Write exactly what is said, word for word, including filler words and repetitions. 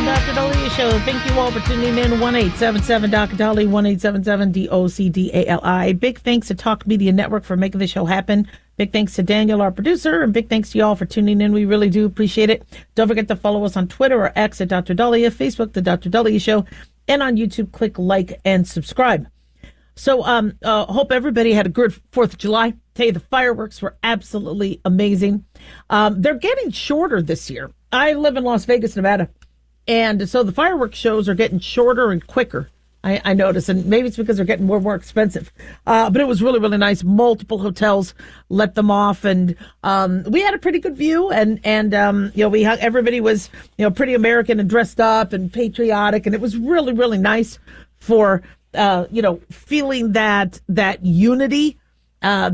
Doctor Dali Show. Thank you all for tuning in. one eight seven seven Doctor Dali, one eight seven seven D O C D A L I. Big thanks to Talk Media Network for making the show happen. Big thanks to Daniel, our producer, and big thanks to y'all for tuning in. We really do appreciate it. Don't forget to follow us on Twitter or X at Doctor Dali, Facebook, The Doctor Dali Show, and on YouTube, click like and subscribe. So, um, uh, hope everybody had a good fourth of July. Tell you, the fireworks were absolutely amazing. Um, they're getting shorter this year. I live in Las Vegas, Nevada, and so the fireworks shows are getting shorter and quicker, I, I noticed, and maybe it's because they're getting more and more expensive. Uh, but it was really, really nice. Multiple hotels let them off, and um, we had a pretty good view, and, and um, you know, we everybody was, you know, pretty American and dressed up and patriotic, and it was really, really nice for, uh, you know, feeling that, that unity, uh,